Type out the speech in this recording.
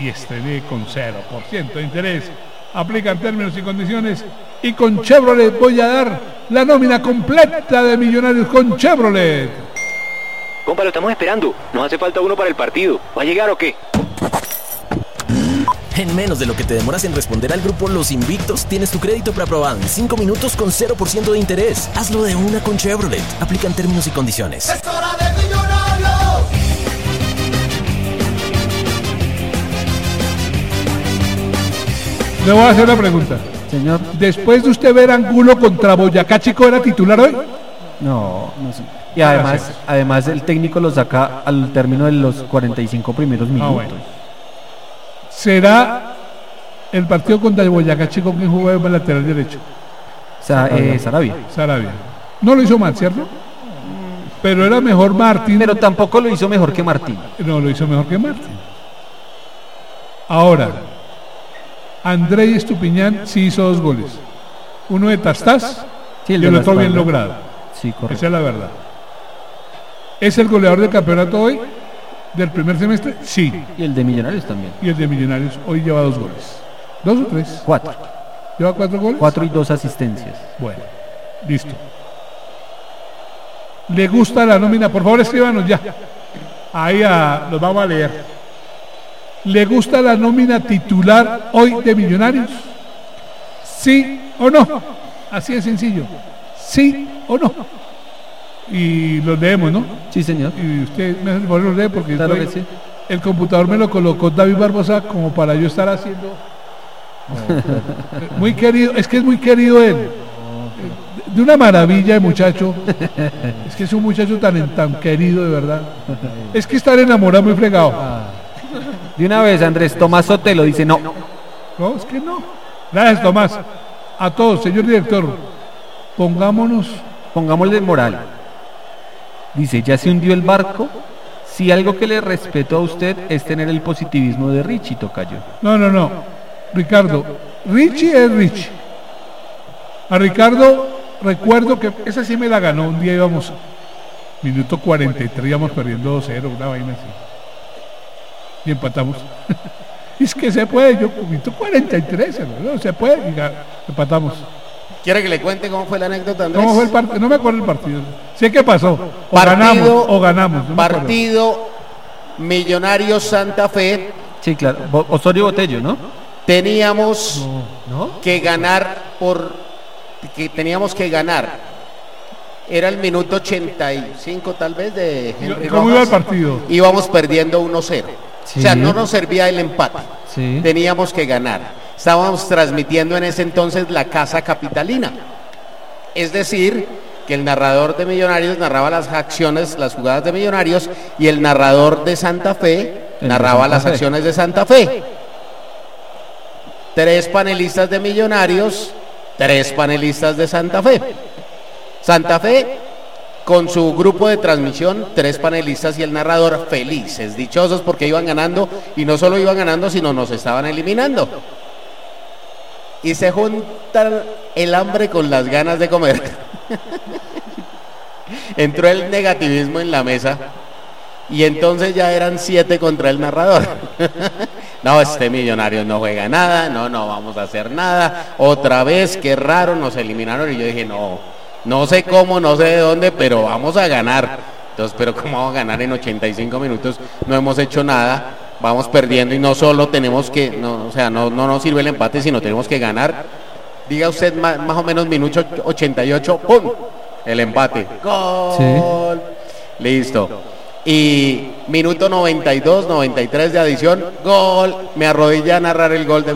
y estrené con 0% de interés. Aplican términos y condiciones. Y con Chevrolet voy a dar la nómina completa de Millonarios con Chevrolet. Compa, lo estamos esperando. Nos hace falta uno para el partido. ¿Va a llegar o qué? En menos de lo que te demoras en responder al grupo Los Invictos, tienes tu crédito preaprobado en 5 minutos con 0% de interés. Hazlo de una con Chevrolet. Aplican términos y condiciones. ¡Es hora de Millonarios! Le voy a hacer una pregunta. Señor. Después de usted ver Angulo contra Boyacá Chico, ¿era titular hoy? No sé. Y además el técnico lo saca al término de los 45 primeros minutos. Bueno. ¿Será el partido contra el Boyacá Chico quien jugó de lateral derecho? Sarabia. No lo hizo mal, ¿cierto? Pero era mejor Martín. Pero tampoco lo hizo mejor que Martín. No, lo hizo mejor que Martín. Ahora, Andrei Estupiñán sí hizo 2 goles. Uno de Tastás y el otro bien logrado. Sí, correcto. Esa es la verdad. ¿Es el goleador del campeonato hoy? ¿Del primer semestre? Sí. Y el de Millonarios también. Y el de Millonarios hoy lleva 2 goles. ¿2 o 3? 4. ¿Lleva 4 goles? 4 y 2 asistencias. Bueno, listo. ¿Le gusta la nómina? Por favor, escríbanos ya. Ahí los vamos a leer. ¿Le gusta la nómina titular hoy de Millonarios? ¿Sí o no? Así de sencillo. ¿Sí o no? Y los leemos, ¿no? Sí, señor. Y usted me hace el favor, los lee porque claro que sí. El computador me lo colocó David Barbosa como para yo estar haciendo. Muy querido, es que es muy querido él. De una maravilla de muchacho. Es que es un muchacho tan querido, de verdad. Es que estar enamorado muy fregado. De una vez, Andrés Tomás Sotelo dice no. No, es que no. Gracias, Tomás. A todos, señor director, pongámosle moral. Dice, ya se hundió el barco. Si algo que le respeto a usted es tener el positivismo de Richie, tocayo. No. Ricardo, Richie es Richie. A Ricardo, recuerdo que esa sí me la ganó. Un día íbamos, minuto 43, íbamos perdiendo 2-0, una vaina así. Y empatamos. Es que se puede, yo minuto 43, ¿no? Se puede, y empatamos. ¿Quiere que le cuente cómo fue la anécdota, Andrés? ¿Cómo fue el partido? No me acuerdo el partido. Sé qué pasó. Ganamos. No partido Millonarios Santa Fe. Sí, claro. Osorio Botello, ¿no? Teníamos que ganar Era el minuto 85 tal vez de Henry ¿Cómo Rojas. iba el partido? Íbamos perdiendo 1-0. Sí. O sea, no nos servía el empate. Sí. Teníamos que ganar. Estábamos transmitiendo en ese entonces la Casa Capitalina. Es decir, que el narrador de Millonarios narraba las acciones, las jugadas de Millonarios, y el narrador de Santa Fe narraba las acciones de Santa Fe. 3 panelistas de Millonarios, 3 panelistas de Santa Fe. Santa Fe con su grupo de transmisión, 3 panelistas y el narrador, felices, dichosos porque iban ganando, y no solo iban ganando, sino nos estaban eliminando. Y se juntan el hambre con las ganas de comer. Entró el negativismo en la mesa y entonces ya eran 7 contra el narrador. No, este Millonarios no juega nada, no vamos a hacer nada, otra vez, qué raro, nos eliminaron. Y yo dije, no sé cómo, no sé de dónde, pero vamos a ganar. Entonces, pero ¿cómo vamos a ganar en 85 minutos? No hemos hecho nada, vamos perdiendo, y no solo tenemos que, no nos sirve el empate, sino tenemos que ganar. Diga usted más o menos minuto 88, ¡pum! El empate. ¡Gol! Sí. Listo. Y minuto 92, 93 de adición, gol. Me arrodillé a narrar el gol de